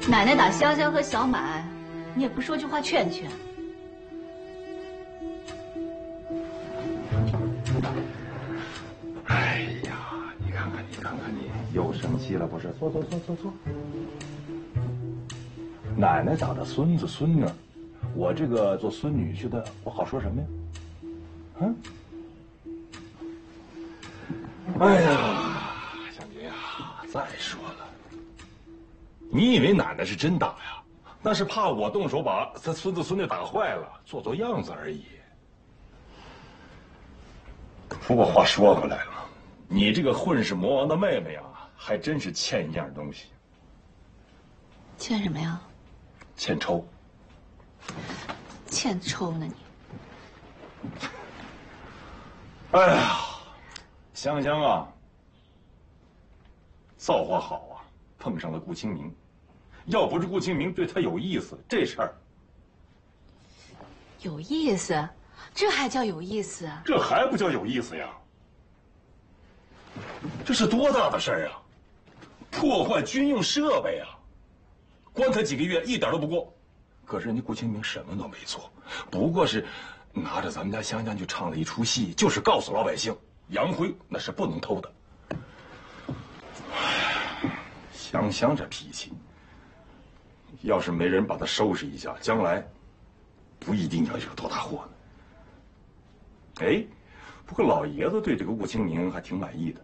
奶奶打香香和小满，你也不说句话劝劝。 哎呀，你看看你，又生气了不是？坐。奶奶找的孙子孙女，我这个做孙女婿的，我好说什么呀？嗯？哎呀，小宁呀，再说了，你以为奶奶是真打呀？那是怕我动手把她孙子孙女打坏了，做样子而已。不过话说回来了，你这个混世魔王的妹妹啊，还真是欠一样东西。 欠什么呀？ 欠抽。 欠抽呢你？ 哎呀，香香啊，造化好啊，碰上了顾清明。要不是顾清明对她有意思，这事儿有意思？这还叫有意思？ 这还不叫有意思呀？这是多大的事儿啊！破坏军用设备啊！关他几个月一点都不过。可是人家顾清明什么都没做，不过是拿着咱们家香香去唱了一出戏，就是告诉老百姓，洋灰那是不能偷的。香香这脾气，要是没人把他收拾一下，将来不一定要惹多大祸呢。哎，不过老爷子对这个顾清明还挺满意的。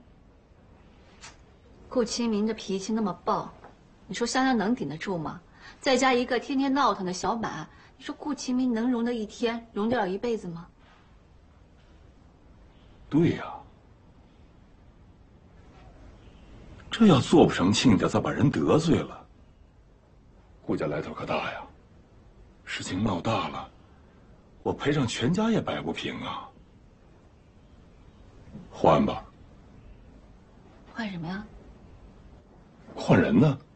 顾清明这脾气那么暴，你说香香能顶得住吗？再加一个天天闹腾的小满，你说顾清明能容得一天，容得了一辈子吗？ 对呀，这要做不成亲家，再把人得罪了，顾家来头可大呀。事情闹大了，我赔上全家也摆不平啊。换吧。 换什么呀？ 换人呢？